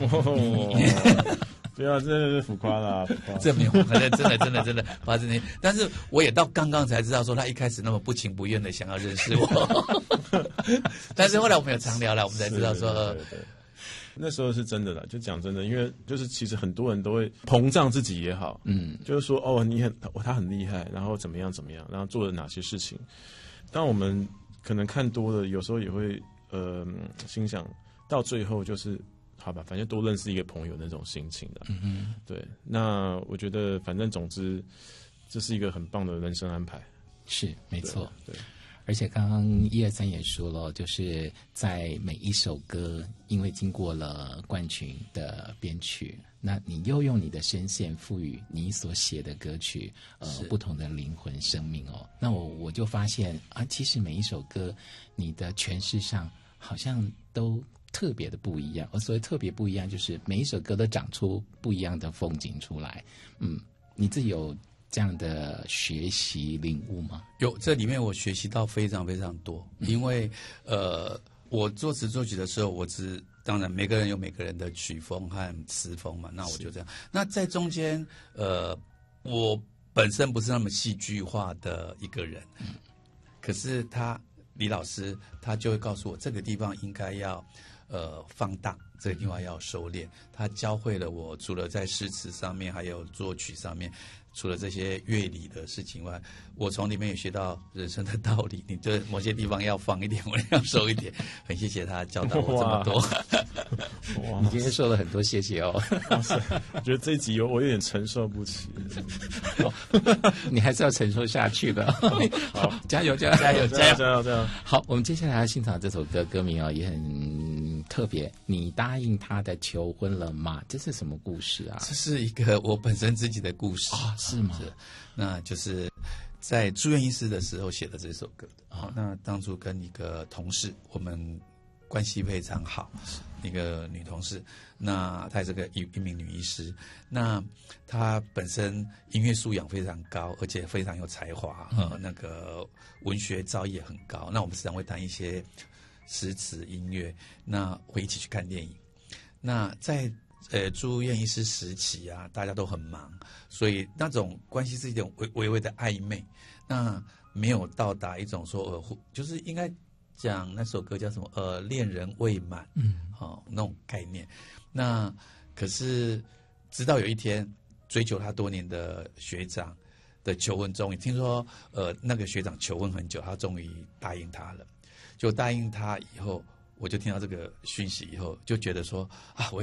不要，真的是浮夸啦！ 这没有，真的发生。但是我也到刚刚才知道，说他一开始那么不情不愿的想要认识我，但是后来我们有常聊了，我们才知道说， 对，那时候是真的啦。就讲真的，因为就是其实很多人都会膨胀自己也好，就是说他很厉害，然后怎么样，然后做了哪些事情。但我们可能看多了，有时候也会心想到最后就是。好吧，反正多认识一个朋友那种心情的，对。那我觉得，反正总之，这是一个很棒的人生安排， 是没错， 对。 而且刚刚123也说了，就是在每一首歌，因为经过了冠群的编曲，那你又用你的声线赋予你所写的歌曲，不同的灵魂生命哦。那我就发现啊，其实每一首歌，你的诠释上好像都特别的不一样，所谓特别不一样，就是每一首歌都长出不一样的风景出来。你自己有这样的学习领悟吗？ 有，这里面我学习到非常非常多，因为我作词作曲的时候，当然每个人有每个人的曲风和词风嘛，那我就这样。那在中间，我本身不是那么戏剧化的一个人，可是李老师他就会告诉我，这个地方应该要放大，这个地方要收敛。他教会了我，除了在诗词上面，还有作曲上面，除了这些乐理的事情外，我从里面也学到人生的道理。你对某些地方要放一点，我要收一点。很谢谢他教导我这么多。 你今天说了很多谢谢哦。 我觉得这一集我有点承受不起。 你还是要承受下去的。好，加油！好，我们接下来要欣赏这首歌，歌名也很特别。你答应他的求婚了吗？这是什么故事啊？ 这是一个我本身自己的故事啊，是吗？ 是，那就是在住院医师的时候写的这首歌的。那当初跟一个同事，我们关系非常好，一个女同事，那她也是一名女医师，那她本身音乐素养非常高，而且非常有才华，那个文学造诣也很高。那我们时常会谈一些诗词音乐，那会一起去看电影。那在住院医师时期啊，大家都很忙，所以那种关系是一种微微的暧昧，那没有到达一种说就是应该讲那首歌叫什么恋人未满，那种概念。那可是直到有一天，追求他多年的学长的求婚，终于听说那个学长求婚很久，他终于答应他了。就答应他以后，我就听到这个讯息以后，就觉得说啊，